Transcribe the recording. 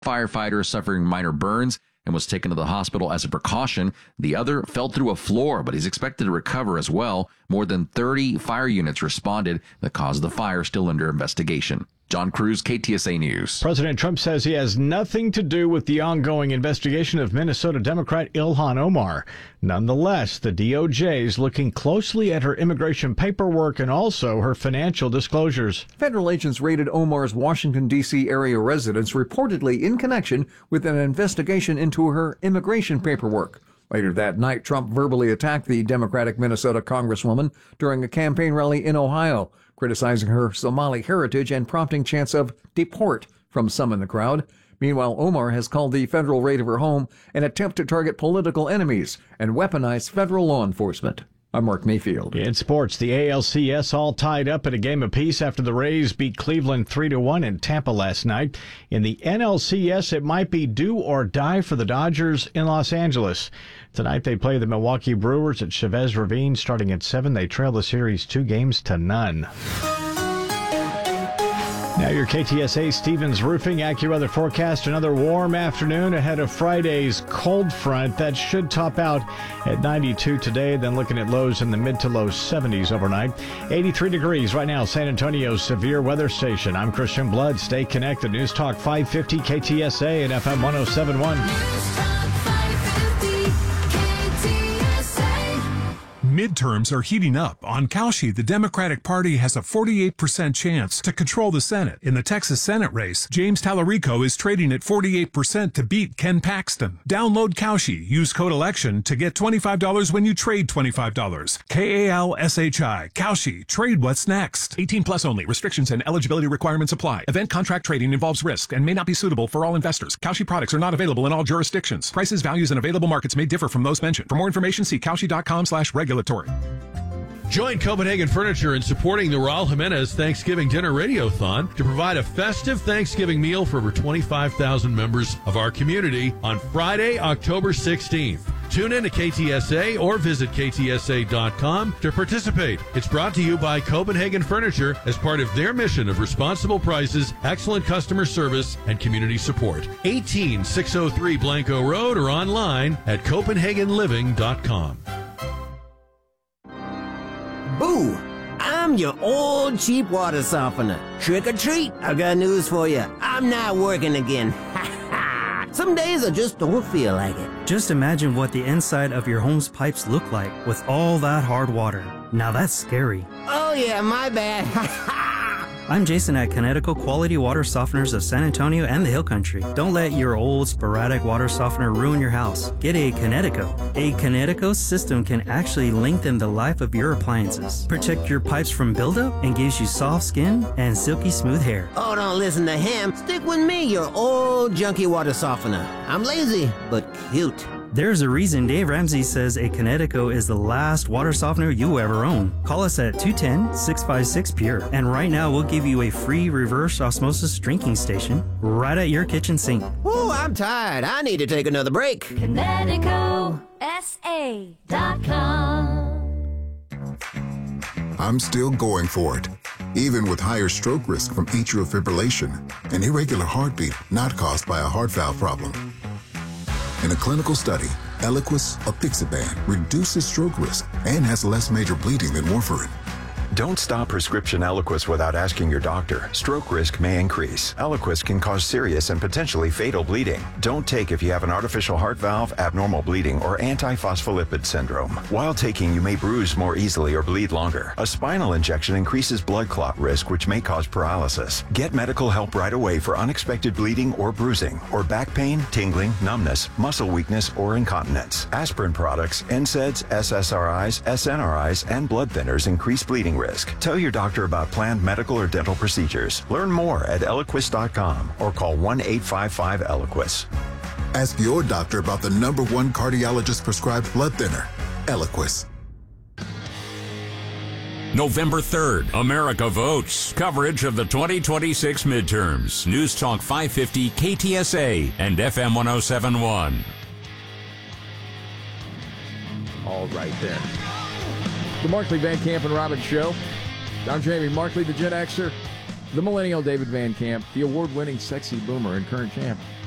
firefighter suffering minor burns and was taken to the hospital as a precaution. The other fell through a floor, but he's expected to recover as well. More than 30 fire units responded. The cause of the fire still under investigation. John Cruz, KTSA News. President Trump says he has nothing to do with the ongoing investigation of Minnesota Democrat Ilhan Omar. Nonetheless, the DOJ is looking closely at her immigration paperwork and also her financial disclosures. Federal agents raided Omar's Washington, D.C. area residence reportedly in connection with an investigation into her immigration paperwork. Later that night, Trump verbally attacked the Democratic Minnesota Congresswoman during a campaign rally in Ohio, criticizing her Somali heritage and prompting chants of deport from some in the crowd. Meanwhile, Omar has called the federal raid of her home an attempt to target political enemies and weaponize federal law enforcement. I'm Mark Mayfield. In sports, the ALCS all tied up at a game apiece after the Rays beat Cleveland 3-1 in Tampa last night. In the NLCS, it might be do or die for the Dodgers in Los Angeles. Tonight they play the Milwaukee Brewers at Chavez Ravine starting at 7. They trail the series 2-0. Now your KTSA Stevens Roofing AccuWeather forecast. Another warm afternoon ahead of Friday's cold front. That should top out at 92 today, then looking at lows in the mid to low 70s overnight. 83 degrees right now, San Antonio's severe weather station. I'm Christian Blood. Stay connected. News Talk 550 KTSA and FM 1071. Midterms are heating up. On Kalshi, the Democratic Party has a 48% chance to control the Senate. In the Texas Senate race, James Tallarico is trading at 48% to beat Ken Paxton. Download Kalshi. Use code ELECTION to get $25 when you trade $25. Kalshi. Kalshi. Trade what's next. 18 plus only. Restrictions and eligibility requirements apply. Event contract trading involves risk and may not be suitable for all investors. Kalshi products are not available in all jurisdictions. Prices, values, and available markets may differ from those mentioned. For more information, see kalshi.com/regulatory. Join Copenhagen Furniture in supporting the Raul Jimenez Thanksgiving Dinner Radiothon to provide a festive Thanksgiving meal for over 25,000 members of our community on Friday, October 16th. Tune in to KTSA or visit ktsa.com to participate. It's brought to you by Copenhagen Furniture as part of their mission of responsible prices, excellent customer service, and community support. 18603 Blanco Road or online at copenhagenliving.com. Boo! I'm your old cheap water softener. Trick or treat, I got news for you. I'm not working again. Some days I just don't feel like it. Just imagine what the inside of your home's pipes look like with all that hard water. Now that's scary. Oh yeah, my bad. I'm Jason at Connecticut Quality Water Softeners of San Antonio and the Hill Country. Don't let your old sporadic water softener ruin your house. Get a Connecticut. A Connecticut system can actually lengthen the life of your appliances, protect your pipes from buildup, and gives you soft skin and silky smooth hair. Oh, don't listen to him. Stick with me, your old junky water softener. I'm lazy, but cute. There's a reason Dave Ramsey says a Connecticut is the last water softener you ever own. Call us at 210-656-PURE. And right now, we'll give you a free reverse osmosis drinking station right at your kitchen sink. Oh, I'm tired. I need to take another break. ConnecticutSA.com. I'm still going for it, even with higher stroke risk from atrial fibrillation, an irregular heartbeat not caused by a heart valve problem. In a clinical study, Eliquis apixaban reduces stroke risk and has less major bleeding than warfarin. Don't stop prescription Eliquis without asking your doctor. Stroke risk may increase. Eliquis can cause serious and potentially fatal bleeding. Don't take if you have an artificial heart valve, abnormal bleeding, or antiphospholipid syndrome. While taking, you may bruise more easily or bleed longer. A spinal injection increases blood clot risk, which may cause paralysis. Get medical help right away for unexpected bleeding or bruising, or back pain, tingling, numbness, muscle weakness, or incontinence. Aspirin products, NSAIDs, SSRIs, SNRIs, and blood thinners increase bleeding risk. Tell your doctor about planned medical or dental procedures. Learn more at Eliquis.com or call 1-855-ELIQUIS. Ask your doctor about the #1 cardiologist prescribed blood thinner, Eliquis. November 3rd, America votes. Coverage of the 2026 midterms. News Talk 550 KTSA and FM 1071. All right then. The Markley, Van Camp, and Robbins Show. I'm Jamie Markley, the Gen Xer, the Millennial David Van Camp, the award-winning sexy boomer and current champ.